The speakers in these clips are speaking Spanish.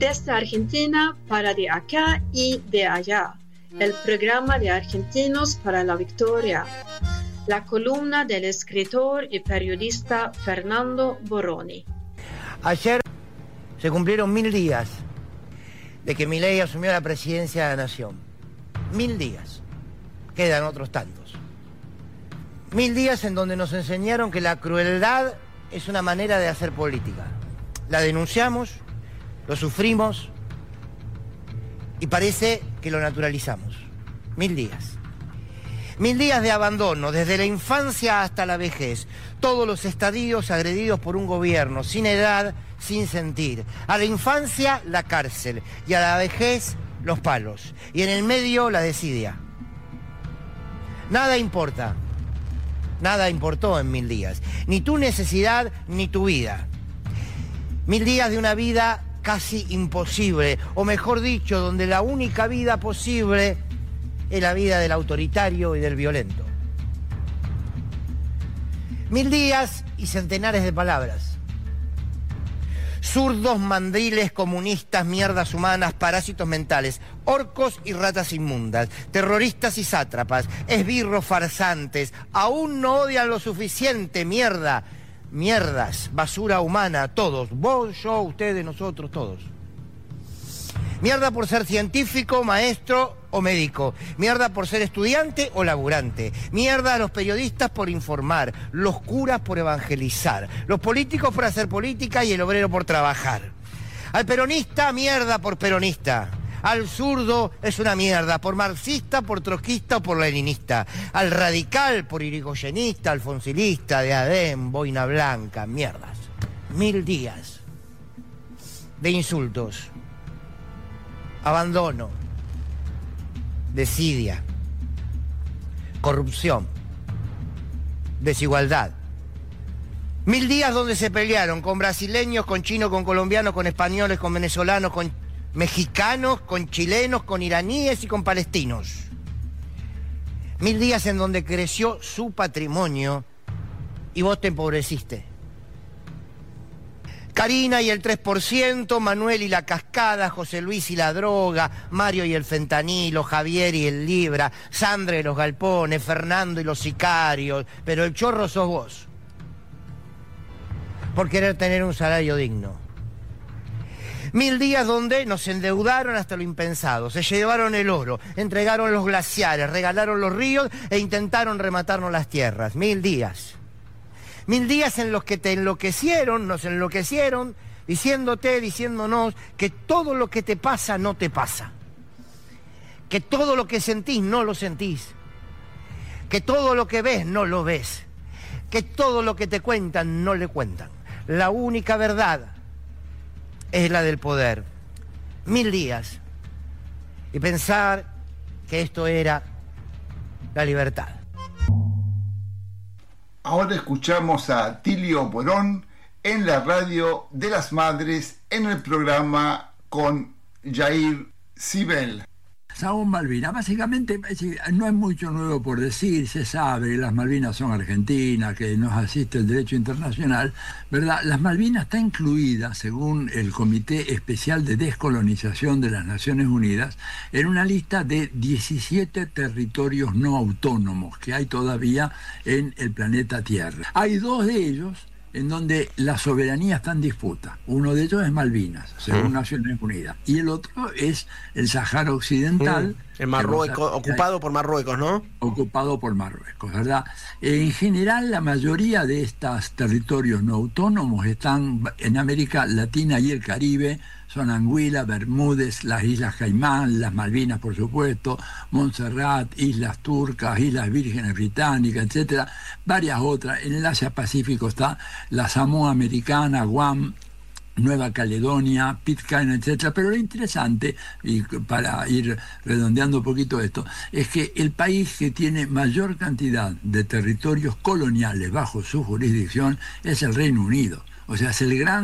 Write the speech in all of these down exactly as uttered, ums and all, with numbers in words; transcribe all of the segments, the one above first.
Desde Argentina para de acá y de allá, el programa de Argentinos para la Victoria, la columna del escritor y periodista Fernando Boroni. Ayer se cumplieron mil días de que Milei asumió la presidencia de la Nación. Mil días. Quedan otros tantos. Mil días en donde nos enseñaron que la crueldad es una manera de hacer política. La denunciamos, lo sufrimos y parece que lo naturalizamos. Mil días. Mil días de abandono, desde la infancia hasta la vejez. Todos los estadios agredidos por un gobierno, sin edad, sin sentir. A la infancia, la cárcel. Y a la vejez, los palos. Y en el medio, la desidia. Nada importa. Nada importó en mil días. Ni tu necesidad, ni tu vida. Mil días de una vida casi imposible. O mejor dicho, donde la única vida posible es la vida del autoritario y del violento. Mil días y centenares de palabras. Zurdos, mandiles, comunistas, mierdas humanas, parásitos mentales, orcos y ratas inmundas, terroristas y sátrapas, esbirros farsantes, aún no odian lo suficiente, mierda, mierdas, basura humana, todos, vos, yo, ustedes, nosotros, todos. Mierda por ser científico, maestro o médico. Mierda por ser estudiante o laburante. Mierda a los periodistas por informar. Los curas por evangelizar. Los políticos por hacer política y el obrero por trabajar. Al peronista, mierda por peronista. Al zurdo es una mierda, por marxista, por trotskista o por leninista. Al radical por irigoyenista, alfonsilista, de Adén, boina blanca, mierdas. Mil días de insultos. Abandono, desidia, corrupción, desigualdad. Mil días donde se pelearon con brasileños, con chinos, con colombianos, con españoles, con venezolanos, con mexicanos, con chilenos, con iraníes y con palestinos. Mil días en donde creció su patrimonio y vos te empobreciste. Karina y el tres por ciento, Manuel y la cascada, José Luis y la droga, Mario y el fentanilo, Javier y el libra, Sandra y los galpones, Fernando y los sicarios, pero el chorro sos vos. Por querer tener un salario digno. Mil días donde nos endeudaron hasta lo impensado, se llevaron el oro, entregaron los glaciares, regalaron los ríos e intentaron rematarnos las tierras. Mil días. Mil días en los que te enloquecieron, nos enloquecieron, diciéndote, diciéndonos que todo lo que te pasa no te pasa. Que todo lo que sentís no lo sentís. Que todo lo que ves no lo ves. Que todo lo que te cuentan no le cuentan. La única verdad es la del poder. Mil días. Y pensar que esto era la libertad. Ahora escuchamos a Tilio Borón en la Radio de las Madres en el programa con Jair Sibel. Saúl Malvinas, básicamente no hay mucho nuevo por decir, se sabe que las Malvinas son argentinas, que nos asiste el derecho internacional, ¿verdad? Las Malvinas está incluida, según el Comité Especial de Descolonización de las Naciones Unidas, en una lista de diecisiete territorios no autónomos que hay todavía en el planeta Tierra. Hay dos de ellos en donde la soberanía está en disputa. Uno de ellos es Malvinas, según mm. Naciones Unidas, y el otro es el Sáhara Occidental. Mm. En Marruecos, ocupado por Marruecos, ¿no? Ocupado por Marruecos, ¿verdad? En general, la mayoría de estos territorios no autónomos están en América Latina y el Caribe. Son Anguila, Bermúdez, las Islas Caimán, las Malvinas, por supuesto, Montserrat, Islas Turcas, Islas Vírgenes Británicas, etcétera, varias otras. En el Asia Pacífico está la Samoa Americana, Guam, Nueva Caledonia, Pitcairn, etcétera. Pero lo interesante, y para ir redondeando un poquito esto, es que el país que tiene mayor cantidad de territorios coloniales bajo su jurisdicción es el Reino Unido. O sea, es el gran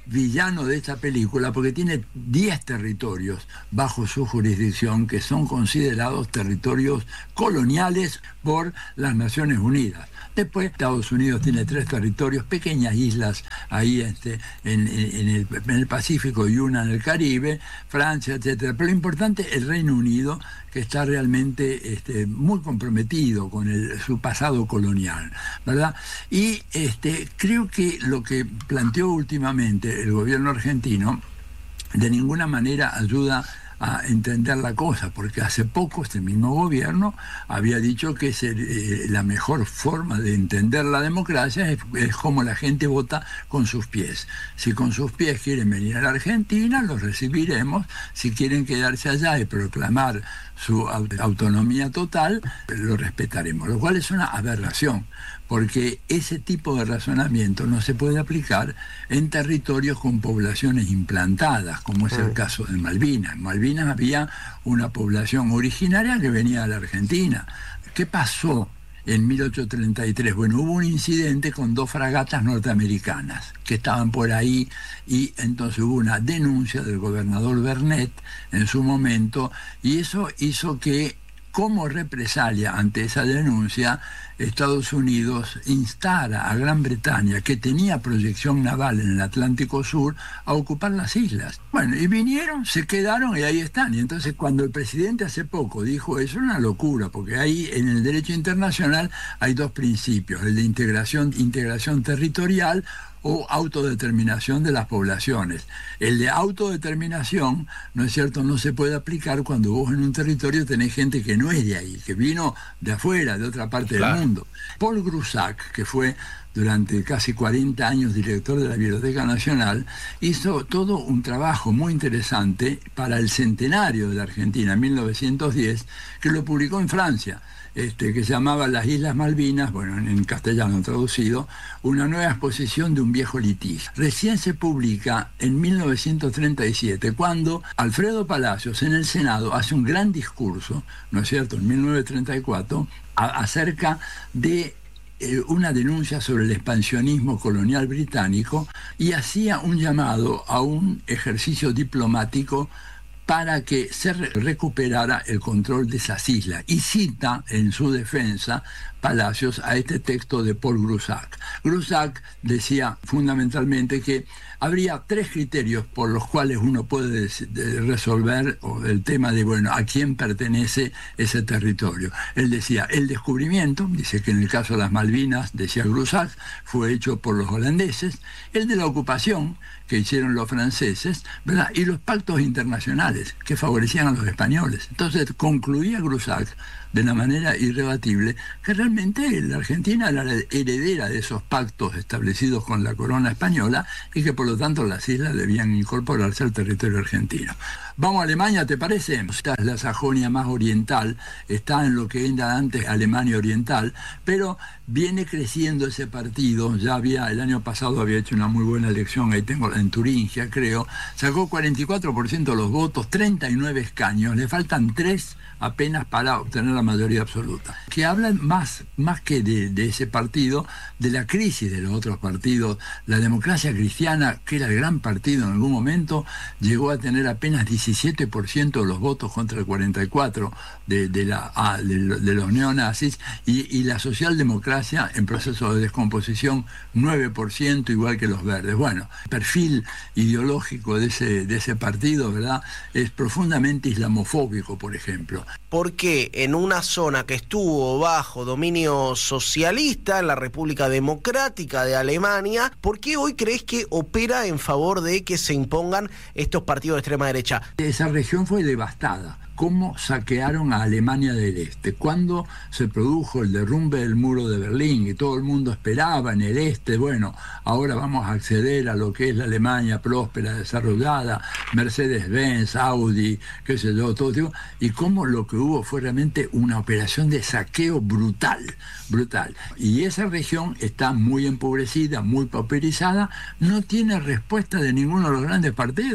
villano de esta película porque tiene diez territorios bajo su jurisdicción que son considerados territorios coloniales por las Naciones Unidas. Después Estados Unidos tiene tres territorios, pequeñas islas ahí este, en, en, el, en el Pacífico y una en el Caribe, Francia, etcétera. Pero lo importante es el Reino Unido, que está realmente este, muy comprometido con el, su pasado colonial, ¿verdad? Y este, creo que lo que planteó últimamente el gobierno argentino de ninguna manera ayuda a entender la cosa, porque hace poco este mismo gobierno había dicho que se, eh, la mejor forma de entender la democracia es, es como la gente vota con sus pies. Si con sus pies quieren venir a la Argentina, los recibiremos. Si quieren quedarse allá y proclamar su autonomía total, lo respetaremos, lo cual es una aberración, porque ese tipo de razonamiento no se puede aplicar en territorios con poblaciones implantadas, como es el caso de Malvinas. En Malvinas había una población originaria que venía de la Argentina. ¿Qué pasó en mil ochocientos treinta y tres? Bueno, hubo un incidente con dos fragatas norteamericanas que estaban por ahí y entonces hubo una denuncia del gobernador Bernet en su momento y eso hizo que, como represalia ante esa denuncia, Estados Unidos instara a Gran Bretaña, que tenía proyección naval en el Atlántico Sur, a ocupar las islas. Bueno, y vinieron, se quedaron y ahí están. Y entonces cuando el presidente hace poco dijo, es una locura, porque ahí en el derecho internacional hay dos principios, el de integración, integración territorial o autodeterminación de las poblaciones. El de autodeterminación, ¿no es cierto?, no se puede aplicar cuando vos en un territorio tenés gente que no es de ahí, que vino de afuera, de otra parte claro. del mundo. Paul Grusac, que fue durante casi cuarenta años director de la Biblioteca Nacional, hizo todo un trabajo muy interesante para el centenario de la Argentina, en mil novecientos diez, que lo publicó en Francia. Este, que se llamaba Las Islas Malvinas, bueno, en castellano traducido, una nueva exposición de un viejo litigio. Recién se publica en mil novecientos treinta y siete, cuando Alfredo Palacios en el Senado hace un gran discurso, ¿no es cierto?, en mil novecientos treinta y cuatro, a, acerca de eh, una denuncia sobre el expansionismo colonial británico y hacía un llamado a un ejercicio diplomático para que se recuperara el control de esas islas. Y cita en su defensa Palacios a este texto de Paul Grusac. Grusac decía fundamentalmente que habría tres criterios por los cuales uno puede resolver el tema de, bueno, a quién pertenece ese territorio. Él decía, el descubrimiento, dice que en el caso de las Malvinas, decía Grusac, fue hecho por los holandeses, el de la ocupación, que hicieron los franceses, ¿verdad?, y los pactos internacionales que favorecían a los españoles. Entonces concluía Grusac de una manera irrebatible que realmente la Argentina era la heredera de esos pactos establecidos con la corona española y que por lo tanto las islas debían incorporarse al territorio argentino. Vamos a Alemania, ¿te parece? Esta es la Sajonia más oriental, está en lo que era antes Alemania Oriental, pero viene creciendo ese partido. Ya había, el año pasado había hecho una muy buena elección, ahí tengo en Turingia, creo, sacó cuarenta y cuatro por ciento de los votos, treinta y nueve escaños, le faltan tres apenas para obtener la mayoría absoluta. Que hablan más, más que de, de ese partido, de la crisis de los otros partidos. La Democracia Cristiana, que era el gran partido en algún momento, llegó a tener apenas diecisiete por ciento de los votos contra el cuarenta y cuatro por ciento de, de, la, ah, de, de los neonazis, y, y la socialdemocracia en proceso de descomposición nueve por ciento, igual que los verdes. Bueno, el perfil ideológico de ese, de ese partido, ¿verdad?, es profundamente islamofóbico, por ejemplo. Porque en una zona que estuvo bajo dominio socialista, en la República Democrática de Alemania, ¿por qué hoy crees que opera en favor de que se impongan estos partidos de extrema derecha? Esa región fue devastada. Cómo saquearon a Alemania del Este. Cuando se produjo el derrumbe del muro de Berlín y todo el mundo esperaba en el Este, bueno, ahora vamos a acceder a lo que es la Alemania próspera, desarrollada, Mercedes-Benz, Audi, qué sé yo, todo tipo, y cómo lo que hubo fue realmente una operación de saqueo brutal, brutal. Y esa región está muy empobrecida, muy pauperizada, no tiene respuesta de ninguno de los grandes partidos.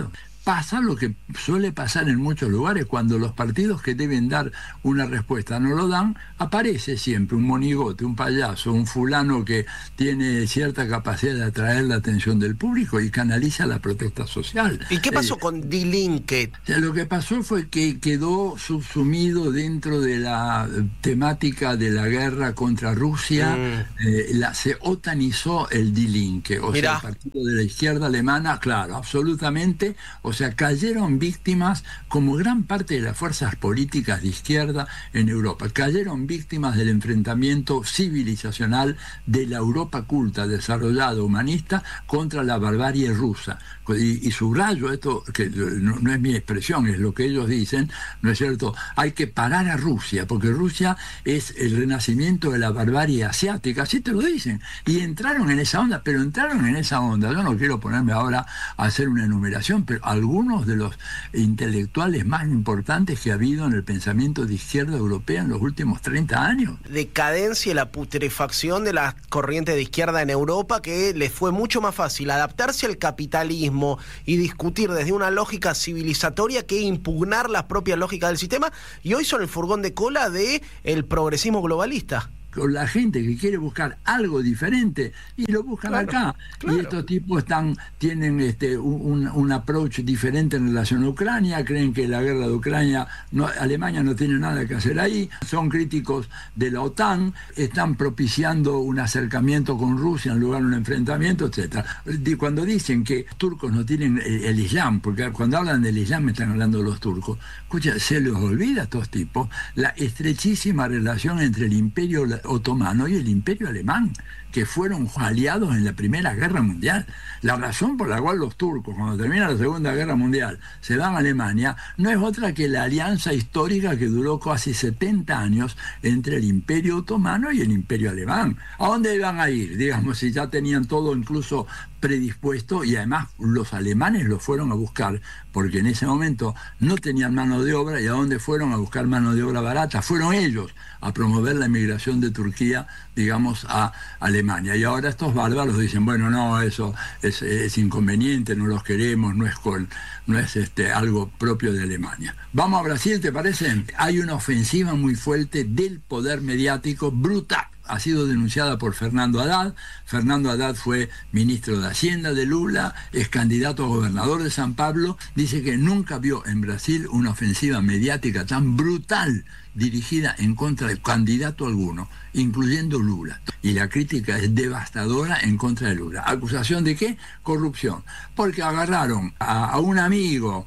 pasa lo que suele pasar en muchos lugares, cuando los partidos que deben dar una respuesta no lo dan, aparece siempre un monigote, un payaso, un fulano que tiene cierta capacidad de atraer la atención del público y canaliza la protesta social. ¿Y qué pasó eh, con Die Linke? Lo que pasó fue que quedó subsumido dentro de la temática de la guerra contra Rusia, mm. eh, la, se otanizó el Die Linke, o Mirá. sea, el partido de la izquierda alemana, claro, absolutamente, o sea, cayeron víctimas, como gran parte de las fuerzas políticas de izquierda en Europa, cayeron víctimas del enfrentamiento civilizacional de la Europa culta, desarrollada, humanista, contra la barbarie rusa. Y, y subrayo esto, que no, no es mi expresión, es lo que ellos dicen, ¿no es cierto? Hay que parar a Rusia, porque Rusia es el renacimiento de la barbarie asiática, así te lo dicen. Y entraron en esa onda, pero entraron en esa onda. Yo no quiero ponerme ahora a hacer una enumeración, pero algunos de los intelectuales más importantes que ha habido en el pensamiento de izquierda europea en los últimos treinta años. Decadencia y la putrefacción de la corriente de izquierda en Europa, que les fue mucho más fácil adaptarse al capitalismo y discutir desde una lógica civilizatoria que impugnar las propias lógicas del sistema, y hoy son el furgón de cola de el progresismo globalista. Con la gente que quiere buscar algo diferente y lo buscan claro, acá. Claro. Y estos tipos están, tienen este, un, un approach diferente en relación a Ucrania, creen que la guerra de Ucrania, no, Alemania no tiene nada que hacer ahí, son críticos de la OTAN, están propiciando un acercamiento con Rusia en lugar de un enfrentamiento, etcétera. Cuando dicen que turcos no tienen el, el Islam, porque cuando hablan del Islam están hablando de los turcos, escucha, se les olvida a estos tipos la estrechísima relación entre el imperio otomano y el imperio alemán, que fueron aliados en la Primera Guerra Mundial. La razón por la cual los turcos, cuando termina la Segunda Guerra Mundial, se van a Alemania, no es otra que la alianza histórica que duró casi setenta años entre el Imperio Otomano y el Imperio Alemán. ¿A dónde iban a ir? Digamos, si ya tenían todo incluso predispuesto, y además los alemanes lo fueron a buscar, porque en ese momento no tenían mano de obra, y a dónde fueron a buscar mano de obra barata, fueron ellos a promover la emigración de Turquía, digamos, a Alemania. Y ahora estos bárbaros dicen, bueno, no, eso es, es inconveniente, no los queremos, no es, con, no es este, algo propio de Alemania. Vamos a Brasil, ¿te parece? Hay una ofensiva muy fuerte del poder mediático brutal. Ha sido denunciada por Fernando Haddad. Fernando Haddad fue ministro de Hacienda de Lula, es candidato a gobernador de San Pablo. Dice que nunca vio en Brasil una ofensiva mediática tan brutal dirigida en contra de candidato alguno, incluyendo Lula. Y la crítica es devastadora en contra de Lula. ¿Acusación de qué? Corrupción. Porque agarraron a, a un amigo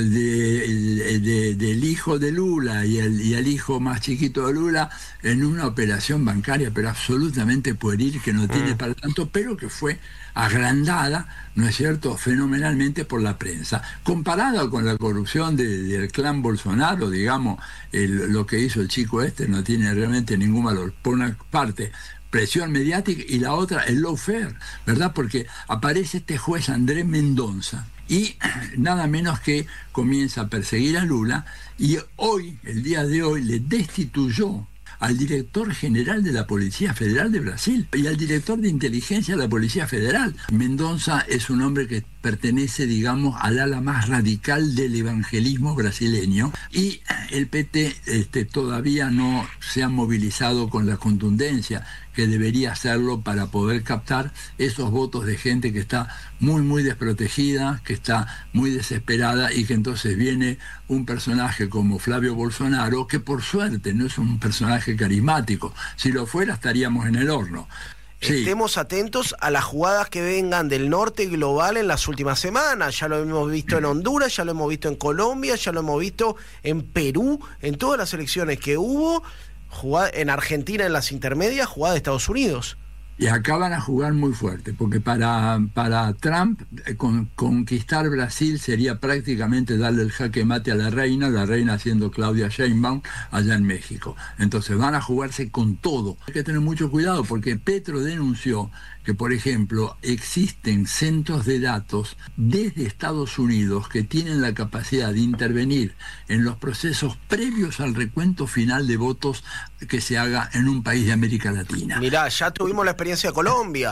De, de, del hijo de Lula y el, y el hijo más chiquito de Lula en una operación bancaria, pero absolutamente pueril, que no tiene para tanto, pero que fue agrandada, ¿no es cierto?, fenomenalmente por la prensa. Comparada con la corrupción de, del clan Bolsonaro, digamos, el, lo que hizo el chico este no tiene realmente ningún valor. Por una parte, presión mediática, y la otra, el lawfare, ¿verdad? Porque aparece este juez Andrés Mendonça, y nada menos que comienza a perseguir a Lula, y hoy, el día de hoy, le destituyó al director general de la Policía Federal de Brasil y al director de inteligencia de la Policía Federal. Mendonça es un hombre que pertenece, digamos, al ala más radical del evangelismo brasileño, y el P T este, todavía no se ha movilizado con la contundencia que debería hacerlo para poder captar esos votos de gente que está muy, muy desprotegida, que está muy desesperada, y que entonces viene un personaje como Flavio Bolsonaro, que por suerte no es un personaje carismático. Si lo fuera, estaríamos en el horno. Sí. Estemos atentos a las jugadas que vengan del norte global en las últimas semanas. Ya lo hemos visto en Honduras, ya lo hemos visto en Colombia, ya lo hemos visto en Perú, en todas las elecciones que hubo, jugada, en Argentina en las intermedias, jugada de Estados Unidos. Y acá van a jugar muy fuerte, porque para, para Trump eh, con, conquistar Brasil sería prácticamente darle el jaque mate a la reina, la reina siendo Claudia Sheinbaum allá en México. Entonces van a jugarse con todo. Hay que tener mucho cuidado, porque Petro denunció que, por ejemplo, existen centros de datos desde Estados Unidos que tienen la capacidad de intervenir en los procesos previos al recuento final de votos que se haga en un país de América Latina. Mirá, ya tuvimos la experiencia de Colombia.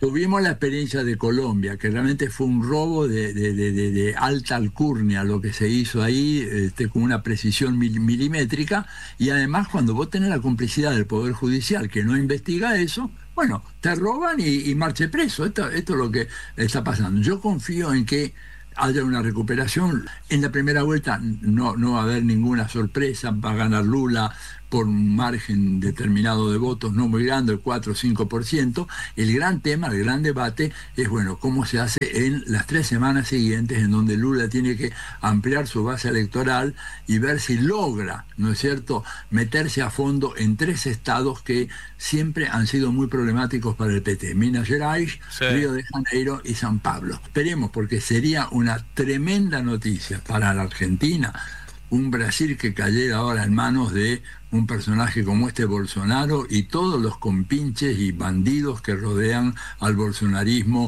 Tuvimos la experiencia de Colombia, que realmente fue un robo de, de, de, de, de alta alcurnia lo que se hizo ahí, este, con una precisión mil, milimétrica, y además cuando vos tenés la complicidad del Poder Judicial que no investiga eso, bueno, te roban y, y marche preso. Esto, esto es lo que está pasando. Yo confío en que haya una recuperación. En la primera vuelta no, no va a haber ninguna sorpresa, va a ganar Lula por un margen determinado de votos no muy grande, el cuatro o cinco por ciento. El gran tema, el gran debate es, bueno, cómo se hace en las tres semanas siguientes, en donde Lula tiene que ampliar su base electoral y ver si logra, ¿no es cierto?, meterse a fondo en tres estados que siempre han sido muy problemáticos para el P T: Minas Gerais, sí, Río de Janeiro y San Pablo. Esperemos, porque sería una tremenda noticia para la Argentina un Brasil que cayera ahora en manos de un personaje como este Bolsonaro y todos los compinches y bandidos que rodean al bolsonarismo.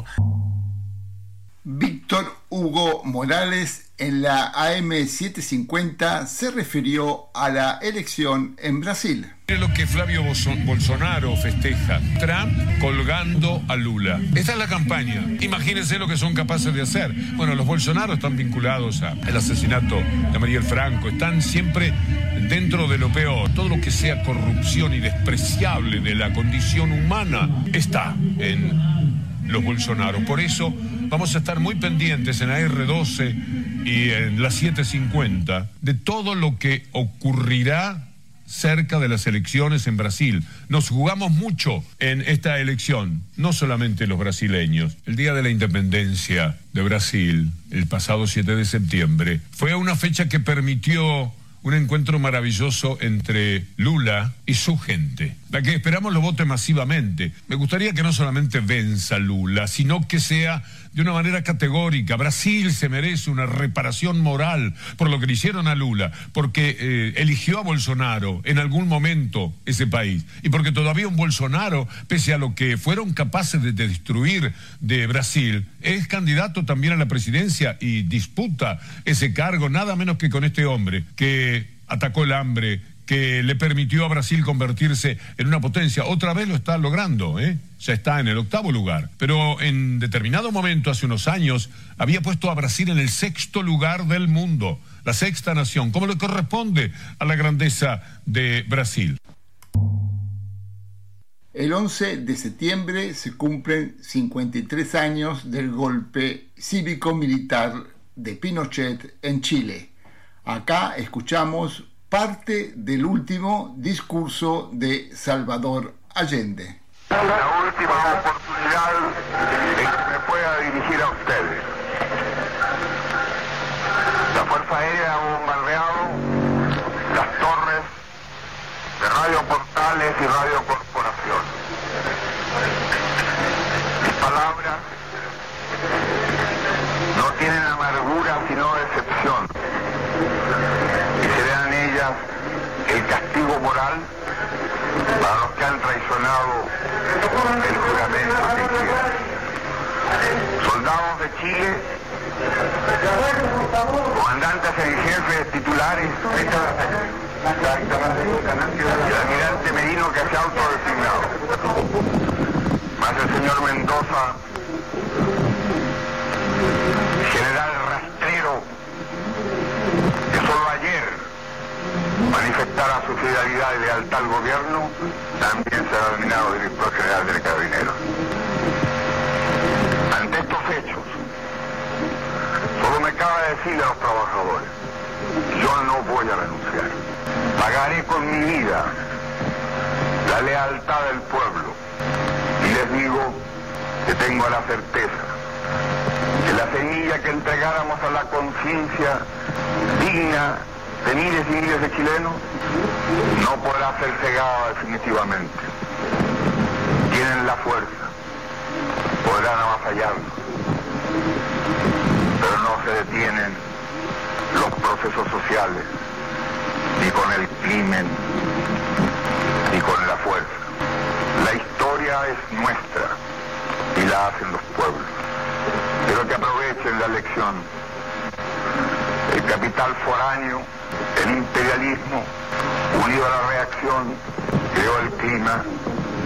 Víctor Hugo Morales en la A M setecientos cincuenta se refirió a la elección en Brasil. Es lo que Flavio Bolsonaro festeja: Trump colgando a Lula. Esta es la campaña. Imagínense lo que son capaces de hacer. Bueno, los Bolsonaro están vinculados al asesinato de Mariel Franco, están siempre dentro de lo peor. Todo lo que sea corrupción y despreciable de la condición humana está en los Bolsonaro. Por eso vamos a estar muy pendientes en la R doce y en la setecientos cincuenta de todo lo que ocurrirá cerca de las elecciones en Brasil. Nos jugamos mucho en esta elección, no solamente los brasileños. El día de la independencia de Brasil, el pasado siete de septiembre, fue una fecha que permitió un encuentro maravilloso entre Lula y su gente, la que esperamos lo vote masivamente. Me gustaría que no solamente venza Lula, sino que sea de una manera categórica. Brasil se merece una reparación moral por lo que le hicieron a Lula, porque eh, eligió a Bolsonaro en algún momento ese país, y porque todavía un Bolsonaro, pese a lo que fueron capaces de, de destruir de Brasil, es candidato también a la presidencia y disputa ese cargo nada menos que con este hombre que atacó el hambre, que le permitió a Brasil convertirse en una potencia. Otra vez lo está logrando, ¿eh? Ya está en el octavo lugar. Pero en determinado momento, hace unos años, había puesto a Brasil en el sexto lugar del mundo, la sexta nación, como le corresponde a la grandeza de Brasil. El once de septiembre se cumplen cincuenta y tres años del golpe cívico-militar de Pinochet en Chile. Acá escuchamos parte del último discurso de Salvador Allende. La última oportunidad en que me pueda dirigir a ustedes. La Fuerza Aérea ha bombardeado las torres de Radio Portales y Radio Corporación. Mis palabras no tienen amargura sino decepción, y serán ellas el castigo moral para los que han traicionado el juramento de Chile. Soldados de Chile, comandantes en jefes titulares, y el almirante Merino, que se ha autodesignado, más el señor Mendoza, general rastrero, que solo ayer manifestara su fidelidad y lealtad al gobierno, también será nominado director general del Carabineros. Ante estos hechos, solo me cabe decirle a los trabajadores: yo no voy a renunciar. Pagaré con mi vida la lealtad del pueblo, y les digo que tengo la certeza que la semilla que entregáramos a la conciencia digna de miles y miles de chilenos no podrá ser cegada definitivamente. Tienen la fuerza, podrán avasallarnos, pero no se detienen los procesos sociales, ni con el crimen, ni con la fuerza. La historia es nuestra y la hacen los pueblos. Pero que aprovechen la lección. El capital foráneo, el imperialismo, unido a la reacción, creó el clima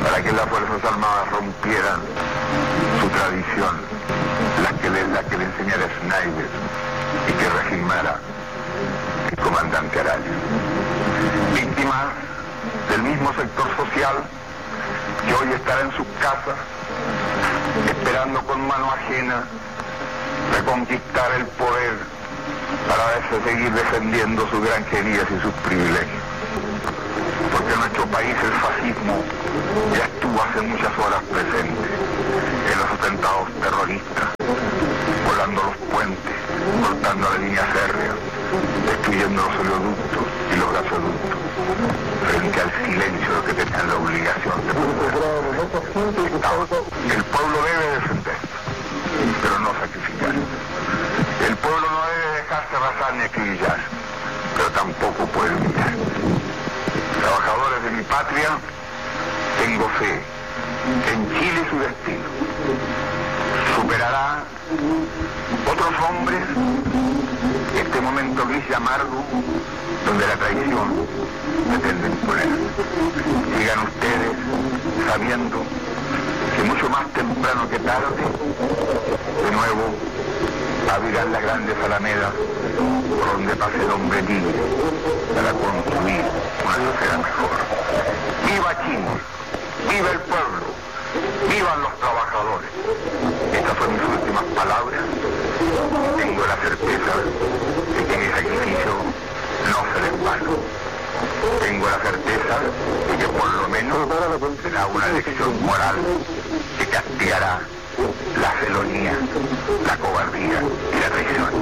para que las Fuerzas Armadas rompieran su tradición, la que le, la que le enseñara Schneider y que reafirmara el comandante Araya. Víctimas del mismo sector social que hoy estará en sus casas esperando con mano ajena reconquistar el poder para seguir defendiendo sus granjerías y sus privilegios. Porque en nuestro país el fascismo ya estuvo hace muchas horas presente en los atentados terroristas, volando los puentes, cortando la línea férrea, destruyendo los oleoductos y los gasoductos, frente al silencio de que tenían la obligación de proteger. El pueblo debe defenderse, pero no sacrificar. El pueblo no debe dejarse arrasar ni acribillar, pero tampoco puede humillar. Trabajadores de mi patria, tengo fe en Chile y su destino. Superará otros hombres este momento gris y amargo donde la traición pretende imponer. Sigan ustedes sabiendo que mucho más temprano que tarde, de nuevo, abrirán las grandes alamedas por donde pase el hombre libre para construir una sociedad mejor. ¡Viva Chile! ¡Viva el pueblo! ¡Vivan los trabajadores! Estas son mis últimas palabras. Tengo la certeza de que mi sacrificio no será en vano. Tengo la certeza de que por lo menos será una lección moral que castigará la felonía, la cobardía y la traición.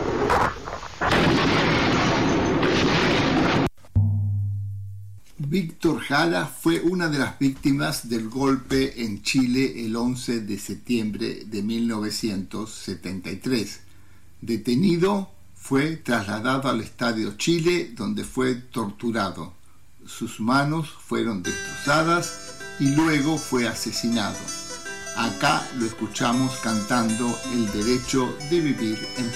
Víctor Jara fue una de las víctimas del golpe en Chile el once de septiembre de mil novecientos setenta y tres. Detenido, fue trasladado al Estadio Chile, donde fue torturado. Sus manos fueron destrozadas y luego fue asesinado. Acá lo escuchamos cantando El derecho de vivir en